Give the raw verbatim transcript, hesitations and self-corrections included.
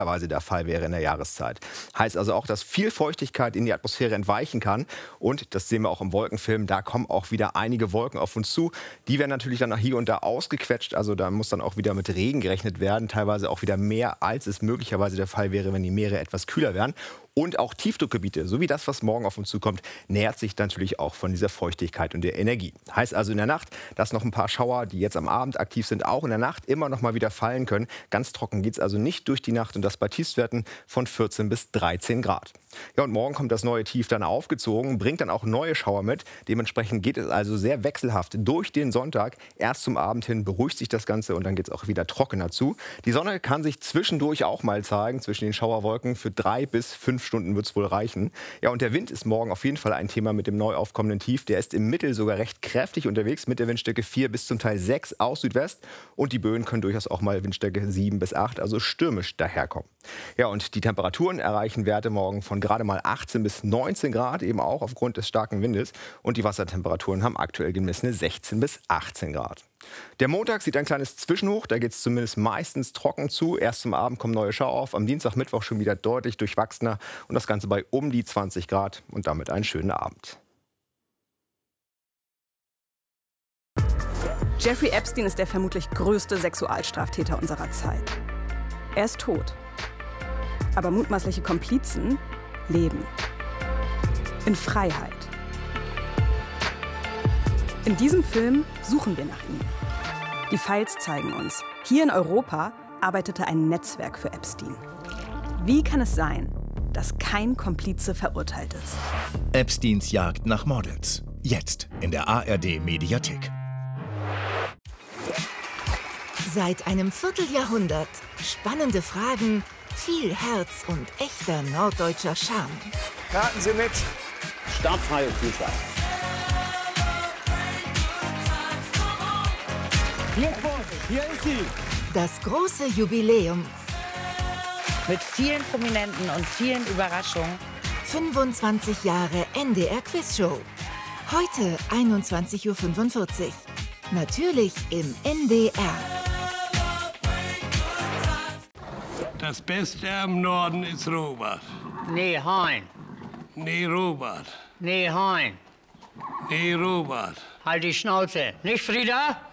der Fall wäre in der Jahreszeit. Heißt also auch, dass viel Feuchtigkeit in die Atmosphäre entweichen kann. Und das sehen wir auch im Wolkenfilm, da kommen auch wieder einige Wolken auf uns zu. Die werden natürlich dann hier und da ausgequetscht. Also da muss dann auch wieder mit Regen gerechnet werden. Teilweise auch wieder mehr, als es möglicherweise der Fall wäre, wenn die Meere etwas kühler wären. Und auch Tiefdruckgebiete, so wie das, was morgen auf uns zukommt, nährt sich natürlich auch von dieser Feuchtigkeit und der Energie. Heißt also in der Nacht, dass noch ein paar Schauer, die jetzt am Abend aktiv sind, auch in der Nacht immer noch mal wieder fallen können. Ganz trocken geht es also nicht durch die Nacht und das bei Tiefstwerten von vierzehn bis dreizehn Grad. Ja, und morgen kommt das neue Tief dann aufgezogen, bringt dann auch neue Schauer mit. Dementsprechend geht es also sehr wechselhaft durch den Sonntag. Erst zum Abend hin beruhigt sich das Ganze und dann geht es auch wieder trockener zu. Die Sonne kann sich zwischendurch auch mal zeigen, zwischen den Schauerwolken. Für drei bis fünf Stunden wird es wohl reichen. Ja, und der Wind ist morgen auf jeden Fall ein Thema mit dem neu aufkommenden Tief. Der ist im Mittel sogar recht kräftig unterwegs mit der Windstärke vier bis zum Teil sechs aus Südwest. Und die Böen können durchaus auch mal Windstärke sieben bis acht, also stürmisch daherkommen. Ja, und die Temperaturen erreichen Werte morgen von gerade mal achtzehn bis neunzehn Grad, eben auch aufgrund des starken Windes. Und die Wassertemperaturen haben aktuell gemessene sechzehn bis achtzehn Grad. Der Montag sieht ein kleines Zwischenhoch, da geht es zumindest meistens trocken zu. Erst zum Abend kommen neue Schauer auf, am Dienstag, Mittwoch schon wieder deutlich durchwachsener und das Ganze bei um die zwanzig Grad und damit einen schönen Abend. Jeffrey Epstein ist der vermutlich größte Sexualstraftäter unserer Zeit. Er ist tot. Aber mutmaßliche Komplizen leben. In Freiheit. In diesem Film suchen wir nach ihm. Die Files zeigen uns, hier in Europa arbeitete ein Netzwerk für Epstein. Wie kann es sein, dass kein Komplize verurteilt ist? Epsteins Jagd nach Models. Jetzt in der A R D-Mediathek. Seit einem Vierteljahrhundert spannende Fragen, viel Herz und echter norddeutscher Charme. Raten Sie mit. Startfreie Vielfalt. Hier, hier ist sie. Das große Jubiläum. Mit vielen Prominenten und vielen Überraschungen. fünfundzwanzig Jahre N D R Quizshow. Heute einundzwanzig Uhr fünfundvierzig. Natürlich im N D R. Das Beste am Norden ist Robert. Nee, Hein. Nee, Robert. Nee, Hein. Nee, Robert. Halt die Schnauze. Nicht, Frieda?